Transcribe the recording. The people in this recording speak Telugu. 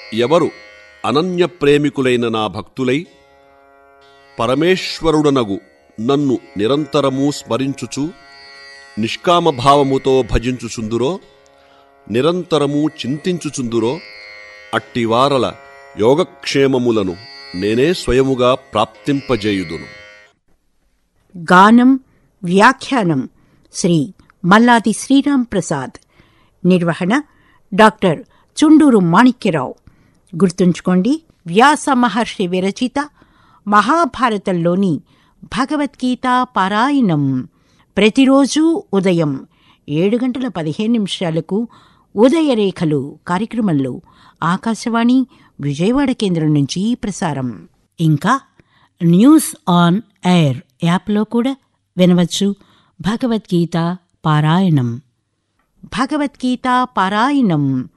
ఎవరు అనన్య ప్రేమికులైన నా భక్తులై పరమేశ్వరుడనగు నన్ను నిరంతరమూ స్మరించుచు నిష్కామభావముతో భజించుచుందురో, నిరంతరమూ చింతించుచుందురో, అట్టివారల యోగక్షేమములను నేనే స్వయముగా ప్రాప్తింపజేయుదును. గానం వ్యాఖ్యానం శ్రీ మల్లాది శ్రీరామ్ ప్రసాద్. నిర్వహణ డాక్టర్ చుండూరు మాణిక్యరావు. గుర్తుంచుకోండి, వ్యాస మహర్షి విరచిత మహాభారతంలోని భగవద్గీత పారాయణం ప్రతిరోజు ఉదయం 7:15 ఉదయరేఖలు కార్యక్రమంలో ఆకాశవాణి విజయవాడ కేంద్రం నుంచి ప్రసారం. ఇంకా న్యూస్ ఆన్ ఎయిర్ యాప్లో కూడా వినవచ్చు భగవద్గీత పారాయణం. భగవద్గీత పారాయణం